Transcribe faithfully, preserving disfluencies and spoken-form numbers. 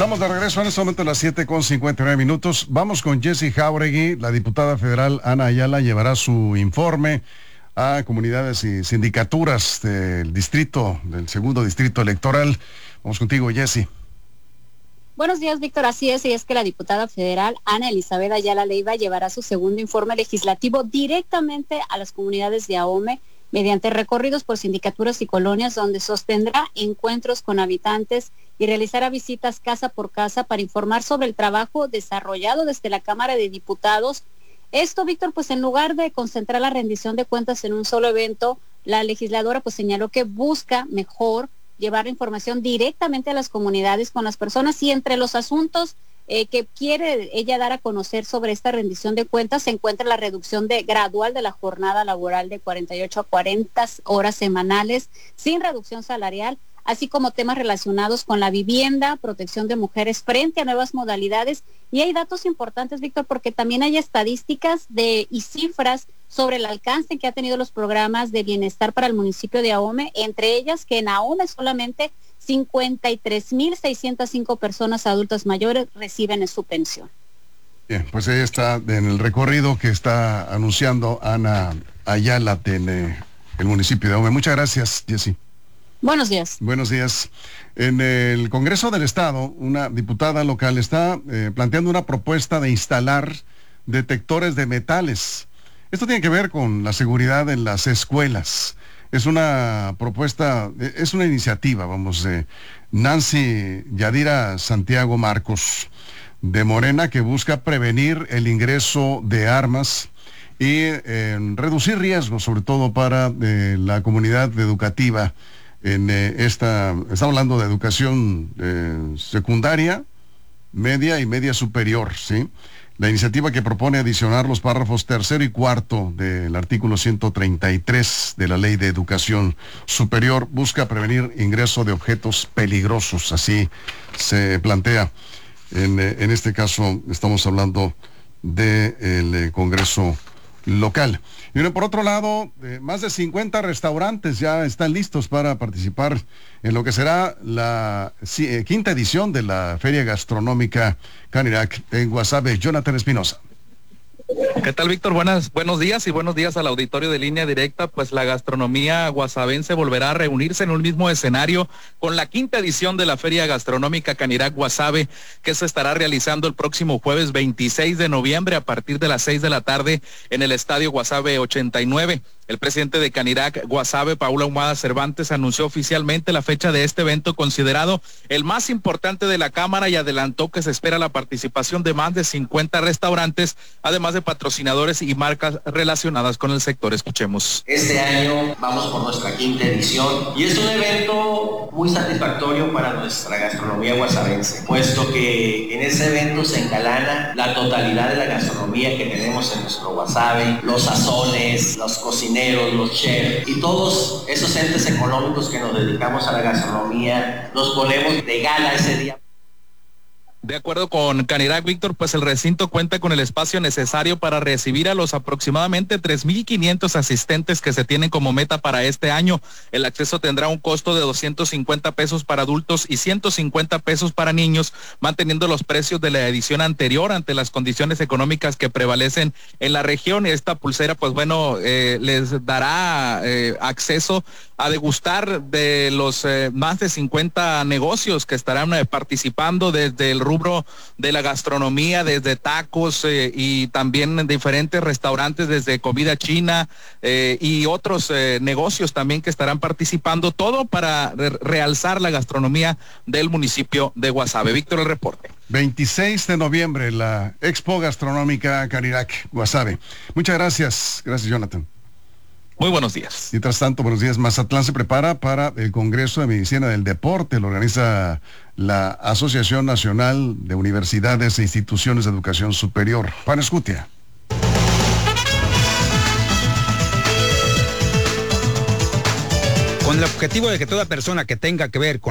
Estamos de regreso en este momento a las siete con cincuenta y nueve minutos. Vamos con Jessy Jáuregui. La diputada federal Ana Ayala llevará su informe a comunidades y sindicaturas del distrito, del segundo distrito electoral. Vamos contigo, Jessy. Buenos días, Víctor. Así es, y es que la diputada federal Ana Elizabeth Ayala Leiva llevará su segundo informe legislativo directamente a las comunidades de Ahome mediante recorridos por sindicaturas y colonias, donde sostendrá encuentros con habitantes y realizará visitas casa por casa para informar sobre el trabajo desarrollado desde la Cámara de Diputados. Esto, Víctor, pues en lugar de concentrar la rendición de cuentas en un solo evento, la legisladora pues señaló que busca mejor llevar información directamente a las comunidades con las personas, y entre los asuntos eh, que quiere ella dar a conocer sobre esta rendición de cuentas se encuentra la reducción de gradual de la jornada laboral de cuarenta y ocho a cuarenta horas semanales sin reducción salarial, así como temas relacionados con la vivienda, protección de mujeres frente a nuevas modalidades. Y hay datos importantes, Víctor, porque también hay estadísticas de y cifras sobre el alcance que ha tenido los programas de bienestar para el municipio de Ahome, entre ellas que en Ahome solamente cincuenta y tres mil seiscientas cinco personas adultas mayores reciben su pensión. Bien, pues ahí está en el recorrido que está anunciando Ana Ayala en eh, el municipio de Ahome. Muchas gracias, Jessy. Buenos días. Buenos días. En el Congreso del Estado, una diputada local está eh, planteando una propuesta de instalar detectores de metales. Esto tiene que ver con la seguridad en las escuelas. Es una propuesta, es una iniciativa, vamos, de Nancy Yadira Santiago Marcos, de Morena, que busca prevenir el ingreso de armas y eh, reducir riesgos, sobre todo para eh, la comunidad educativa. En eh, esta, estamos hablando de educación eh, secundaria, media y media superior, ¿sí? La iniciativa que propone adicionar los párrafos tercero y cuarto del artículo ciento treinta y tres de la Ley de Educación Superior busca prevenir ingreso de objetos peligrosos, así se plantea. En, en este caso estamos hablando del eh, Congreso local. Y bueno, por otro lado, eh, más de cincuenta restaurantes ya están listos para participar en lo que será la sí, eh, quinta edición de la Feria Gastronómica Canirac en Guasave. Jonathan Espinosa. ¿Qué tal, Víctor? Buenas, buenos días y buenos días al auditorio de Línea Directa. Pues la gastronomía guasavense volverá a reunirse en un mismo escenario con la quinta edición de la Feria Gastronómica Canirac Guasave, que se estará realizando el próximo jueves veintiséis de noviembre a partir de las seis de la tarde en el Estadio Guasave ochenta y nueve. El presidente de Canirac Guasave, Paul Ahumada Cervantes, anunció oficialmente la fecha de este evento considerado el más importante de la Cámara y adelantó que se espera la participación de más de cincuenta restaurantes, además de patrocinadores y marcas relacionadas con el sector. Escuchemos. Este año vamos por nuestra quinta edición y es un evento muy satisfactorio para nuestra gastronomía guasavense, puesto que en ese evento se engalana la totalidad de la gastronomía que tenemos en nuestro Guasave, los sazones, los cocineros, los chefs y todos esos entes económicos que nos dedicamos a la gastronomía, nos ponemos de gala ese día. De acuerdo con Canirac, Víctor, pues el recinto cuenta con el espacio necesario para recibir a los aproximadamente tres mil quinientos asistentes que se tienen como meta para este año. El acceso tendrá un costo de doscientos cincuenta pesos para adultos y ciento cincuenta pesos para niños, manteniendo los precios de la edición anterior ante las condiciones económicas que prevalecen en la región. Esta pulsera, pues bueno, eh, les dará eh, acceso a degustar de los eh, más de cincuenta negocios que estarán eh, participando desde el rubro de la gastronomía, desde tacos eh, y también en diferentes restaurantes, desde comida china eh, y otros eh, negocios también que estarán participando, todo para re- realzar la gastronomía del municipio de Guasave. Víctor, el reporte. veintiséis de noviembre, la Expo Gastronómica Canirac Guasave. Muchas gracias. Gracias, Jonathan. Muy buenos días. Mientras tanto, buenos días. Mazatlán se prepara para el Congreso de Medicina del Deporte. Lo organiza la Asociación Nacional de Universidades e Instituciones de Educación Superior. Juan Escutia. Con el objetivo de que toda persona que tenga que ver con